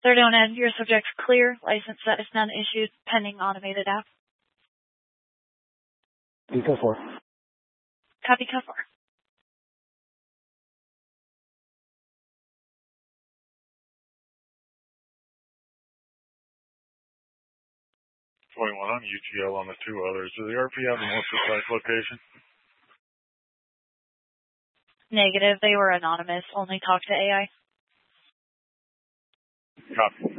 Third on end, your subject's clear. License set is none issued. Pending automated app. Eco 4. Copy, Code 4. I'm UTL on the two others. Does the RP have a more precise location? Negative. They were anonymous. Only talk to AI. Copy.